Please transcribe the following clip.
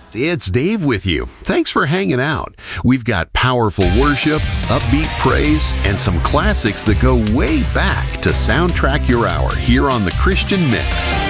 It's Dave with you. Thanks for hanging out. We've got powerful worship, upbeat praise, and some classics that go way back to soundtrack your hour here on The Christian Mix.